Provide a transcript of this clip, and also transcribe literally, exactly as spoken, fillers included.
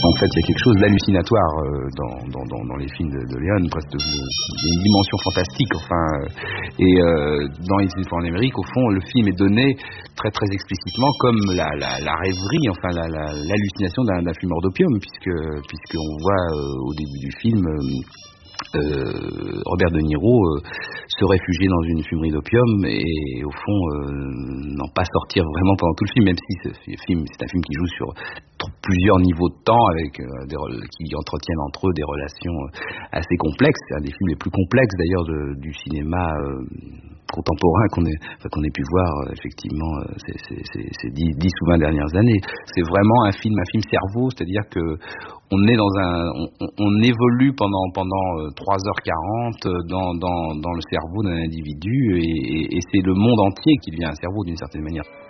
en fait, il y a quelque chose d'hallucinatoire euh, dans, dans, dans, dans les films de, de Leone, presque de, il y a une dimension fantastique, enfin, euh, et euh, dans It's Beautiful in America, au fond, le film est donné très très explicitement comme la, la, la rêverie, enfin, la, la, l'hallucination d'un, d'un fumeur d'opium, puisque, puisqu'on voit euh, au début du film euh, Euh, Robert De Niro euh, se réfugier dans une fumerie d'opium et au fond euh, n'en pas sortir vraiment pendant tout le film, même si ce film, c'est un film qui joue sur plusieurs niveaux de temps avec euh, des, qui entretiennent entre eux des relations euh, assez complexes. C'est un des films les plus complexes d'ailleurs de, du cinéma euh, contemporain qu'on ait, enfin, qu'on ait pu voir euh, effectivement euh, ces, ces, ces, ces dix, dix ou vingt dernières années. C'est vraiment un film, un film cerveau, c'est-à-dire que on est dans un, on, on évolue pendant pendant trois heures quarante dans dans dans le cerveau d'un individu et, et, et c'est le monde entier qui devient un cerveau d'une certaine manière.